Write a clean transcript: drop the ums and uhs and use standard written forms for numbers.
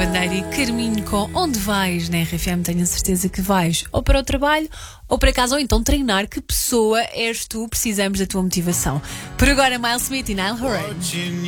Bandeira e Carminho com Onde Vais na RFM. Tenho a certeza que vais ou para o trabalho ou para casa ou então treinar. Que pessoa és tu? Precisamos da tua motivação. Por agora, Miles Smith e Nile Horan.